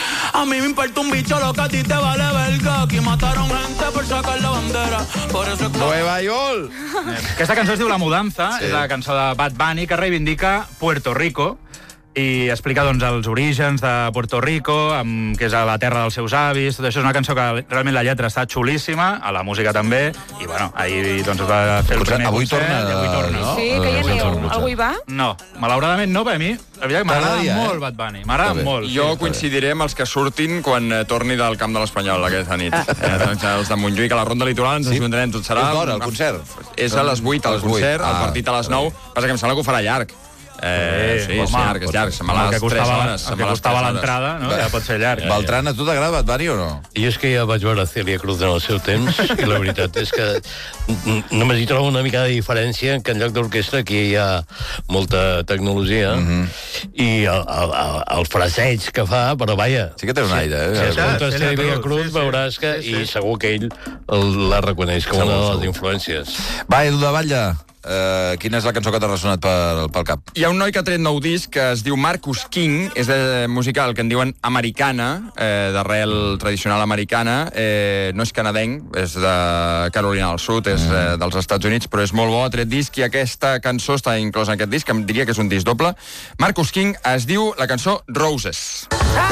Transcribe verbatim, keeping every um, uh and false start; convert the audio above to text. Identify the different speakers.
Speaker 1: A mí me importa un bicho lo que a ti te vale verga. Aquí mataron gente por sacar la bandera. Por eso es que...
Speaker 2: Nueva York!
Speaker 3: Aquesta cançó es diu La Mudanza,
Speaker 2: Sí.
Speaker 3: és la cançó de Bad Bunny que reivindica Puerto Rico i explica doncs, els orígens de Puerto Rico, amb, que és a la terra dels seus avis. Tot això és una cançó que realment la lletra està xulíssima, a la música també, i bueno, ahir doncs, es va fer el primer
Speaker 2: Avui
Speaker 3: concert
Speaker 2: torna,
Speaker 3: i avui torna.
Speaker 2: no?
Speaker 4: Sí, que hi
Speaker 2: Avui
Speaker 4: aneu.
Speaker 2: torna.
Speaker 4: Algú hi va?
Speaker 3: No, malauradament no, per a mi, la veritat que m'agrada
Speaker 2: T'agradaria, eh?
Speaker 3: molt Bad Bunny, m'agrada
Speaker 2: Està bé.
Speaker 3: molt.
Speaker 5: Jo
Speaker 3: sí.
Speaker 5: coincidiré amb els que surtin quan eh, torni del camp de l'Espanyol aquesta nit. Eh, doncs els de Montjuïc a la Ronda Litoral ens ajuntarem, tot serà...
Speaker 2: És d'hora, el concert?
Speaker 5: És a les vuit,
Speaker 2: A
Speaker 5: el
Speaker 2: les vuit.
Speaker 5: concert, el
Speaker 2: Ah,
Speaker 5: partit a les nou. Passa que em sembla que ho farà llarg. Eh, sí, és
Speaker 3: home,
Speaker 5: llarg, és llarg. Se'n va
Speaker 3: el
Speaker 5: les
Speaker 3: que
Speaker 5: tres
Speaker 3: costava,
Speaker 5: hores.
Speaker 3: el
Speaker 5: se'n
Speaker 3: que
Speaker 5: va les
Speaker 3: costava
Speaker 5: tres hores.
Speaker 3: l'entrada, no? Ja pot ser llarg.
Speaker 2: Beltran, a tu t'agrada Bad Bunny o no?
Speaker 6: I és que ja vaig veure Celia Cruz en el seu temps i la veritat és que n- només hi trobo una mica de diferència que en lloc d'orquestra aquí hi ha molta tecnologia i el, el, el, el fraseig que fa, però vaja...
Speaker 2: Sí que té un aire, eh?
Speaker 6: Si escoltes
Speaker 3: Celia
Speaker 6: Celia
Speaker 3: Cruz,
Speaker 6: Cruz
Speaker 3: sí, sí.
Speaker 6: veuràs que...
Speaker 3: Sí, sí.
Speaker 6: I segur que ell el- la reconeix com
Speaker 2: Segur,
Speaker 6: una de
Speaker 2: segur.
Speaker 6: les influències.
Speaker 2: Va, Edu de Batlle, eh, quina és la cançó que t'ha ressonat pel, pel cap?
Speaker 5: Hi ha un noi que ha tret nou disc que es diu Marcus King, és de música, el que en diuen americana, eh, d'arrel tradicional americana, eh, no és canadenc, és de Carolina del Sud, és eh, dels Estats Units, però és molt bo, ha tret disc, i aquesta cançó està inclosa en aquest disc, em diria que és un disc doble. Marcus King es diu la cançó Roses.